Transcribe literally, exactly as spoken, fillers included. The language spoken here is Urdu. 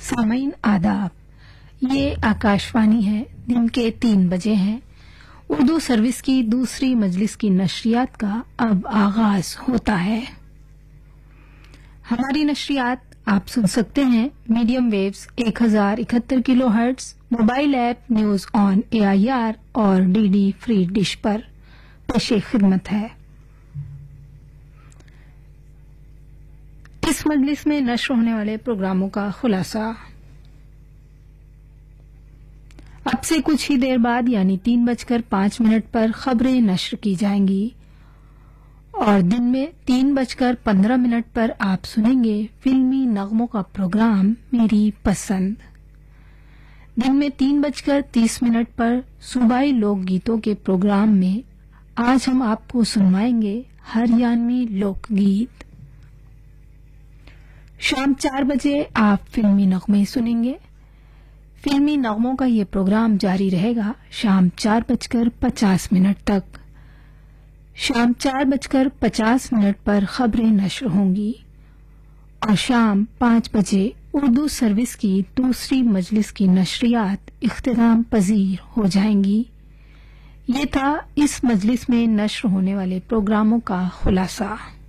سامعین آداب، یہ آکاشوانی ہے، دن کے تین بجے ہیں۔ اردو سروس کی دوسری مجلس کی نشریات کا اب آغاز ہوتا ہے۔ ہماری نشریات آپ سن سکتے ہیں میڈیم ویوز ایک ہزار اکہتر کلو hertz, mobile app news on a I R اور ڈی ڈی فری ڈش پر پیش خدمت ہے۔ اس مجلس میں نشر ہونے والے پروگراموں کا خلاصہ اب سے کچھ ہی دیر بعد یعنی تین بج کر پانچ منٹ پر خبریں نشر کی جائیں گی اور دن میں تین بج کر پندرہ منٹ پر آپ سنیں گے فلمی نغموں کا پروگرام میری پسند۔ دن میں تین بج کر تیس منٹ پر صوبائی لوک گیتوں کے پروگرام میں آج ہم آپ کو سنوائیں گے ہریانوی لوک گیت۔ شام چار بجے آپ فلمی نغمے سنیں گے۔ فلمی نغموں کا یہ پروگرام جاری رہے گا شام چار بج کر پچاس منٹ تک۔ شام چار بج کر پچاس منٹ پر خبریں نشر ہوں گی اور شام پانچ بجے اردو سروس کی دوسری مجلس کی نشریات اختتام پذیر ہو جائیں گی۔ یہ تھا اس مجلس میں نشر ہونے والے پروگراموں کا خلاصہ۔